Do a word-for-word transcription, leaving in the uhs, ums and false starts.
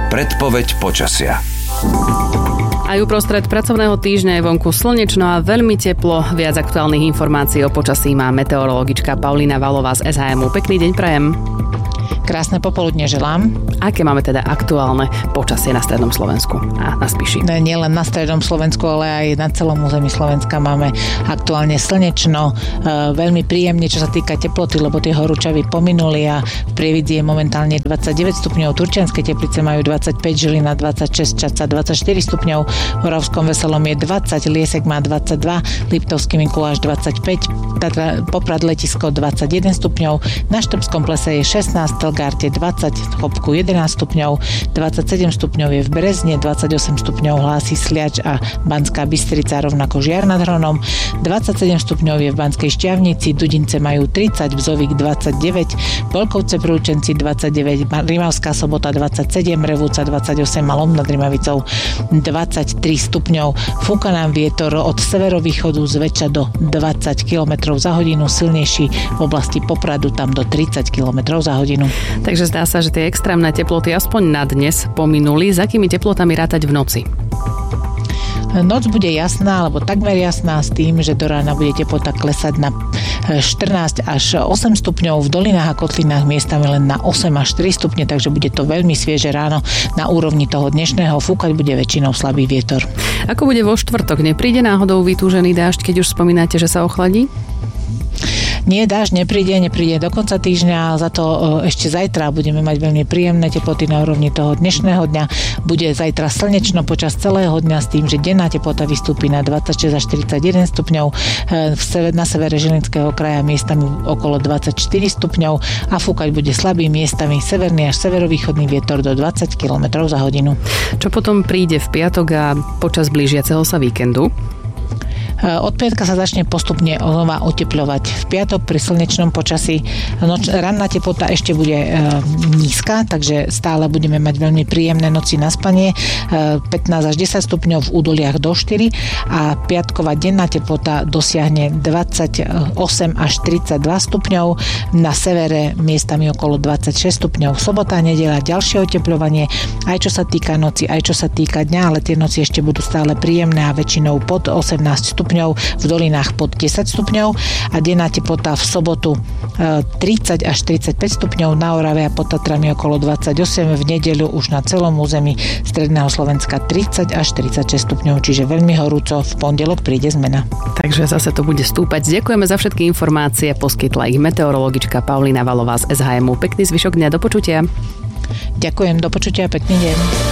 Predpoveď počasia. Aj uprostred pracovného týždňa je vonku slnečno a veľmi teplo. Viac aktuálnych informácií o počasí má meteorologička Paulína Valová z es háemu. Pekný deň prajem. Krásne popoludne želám. Aké máme teda aktuálne počasie na strednom Slovensku a na Spiši? No, nie len na strednom Slovensku, ale aj na celom území Slovenska máme aktuálne slnečno. E, veľmi príjemne, čo sa týka teploty, lebo tie horúčavy pominuli a v Prievidzi je momentálne dvadsaťdeväť stupňov, Turčianske Teplice majú dvadsaťpäť, Žilina dvadsaťšesť, Čadca dvadsaťštyri stupňov, v Oravskom Veselom je dvadsať, Liesek má dvadsaťdva, Liptovský Mikuláš dvadsaťpäť, Tatra, Poprad Letisko dvadsaťjeden stupňov, na Štrbskom plese je šestnásť, Telgárte dvadsať, Chopku jedenásť stupňov, dvadsaťsedem stupňov je v Brezne, dvadsaťosem stupňov hlási Sliač a Banská Bystrica, rovnako Žiar nad Hronom, dvadsaťsedem stupňov je v Banskej Štiavnici, Dudince majú tridsať, Bzovík dvadsaťdeväť, Bolkovce Prúčenci dvadsaťdeväť, Rimavská Sobota dvadsaťsedem, Revúca dvadsaťosem a Lom nad Rimavicou dvadsaťtri stupňov. Fúka nám vietor od severovýchodu zväčša do dvadsať kilometrov za hodinu, silnejší v oblasti Popradu tam do tridsať kilometrov za hodinu. Takže zdá sa, že tie extrémne teploty aspoň na dnes pominuli. S akými teplotami rátať v noci? Noc bude jasná, alebo takmer jasná s tým, že do rána bude teplota klesať na štrnásť až osem stupňov, v dolinách a kotlinách miestami len na osem až štyri stupne, takže bude to veľmi svieže ráno na úrovni toho dnešného. Fúkať bude väčšinou slabý vietor. Ako bude vo štvrtok? Nepríde náhodou vytúžený dážď, keď už spomínate, že sa ochladí? Nie, dážď nepríde, nepríde do konca týždňa, za to ešte zajtra budeme mať veľmi príjemné teploty na úrovni toho dnešného dňa. Bude zajtra slnečno počas celého dňa s tým, že denná teplota vystúpi na dvadsaťšesť až štyridsaťjeden stupňov, na severe Žilinského kraja miestami okolo dvadsaťštyri stupňov a fúkať bude slabý miestami severný až severovýchodný vietor do dvadsať kilometrov za hodinu. Čo potom príde v piatok a počas blížiaceho sa víkendu? Od piatka sa začne postupne znova otepľovať. V piatok pri slnečnom počasí noč, ranná teplota ešte bude e, nízka, takže stále budeme mať veľmi príjemné noci na spanie. E, pätnásť až desať stupňov v údoliach do štyri a piatková denná teplota dosiahne dvadsaťosem až tridsaťdva stupňov. Na severe miestami okolo dvadsaťšesť stupňov. Sobota a nedeľa ďalšie otepľovanie, aj čo sa týka noci, aj čo sa týka dňa, ale tie noci ešte budú stále príjemné a väčšinou pod osemnásť stupňov, v dolinách pod desať stupňov a denná teplota v sobotu tridsať až tridsaťpäť stupňov, na Orave a pod Tatrami okolo dvadsaťosem, v nedeľu už na celom území stredného Slovenska tridsať až tridsaťšesť stupňov, čiže veľmi horúco. V pondelok príde zmena. Takže zase to bude stúpať. Ďakujeme za všetky informácie, poskytla ich meteorologička Paulína Valová z es há emu. Pekný zvyšok dňa, do počutia. Ďakujem, do počutia, pekný deň.